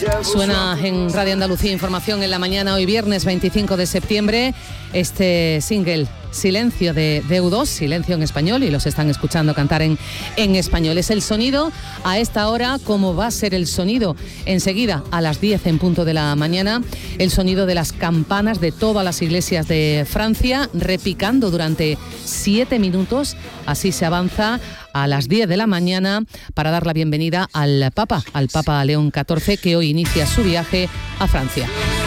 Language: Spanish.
Suena en Radio Andalucía Información en la mañana, hoy viernes 25 de septiembre, este single Silencio de U2, Silencio en español, y los están escuchando cantar en español. Es el sonido a esta hora, como va a ser el sonido enseguida a las 10 en punto de la mañana, el sonido de las campanas de todas las iglesias de Francia, repicando durante 7 minutos, así se avanza a las 10 de la mañana para dar la bienvenida al Papa León XIV, que hoy inicia su viaje a Francia.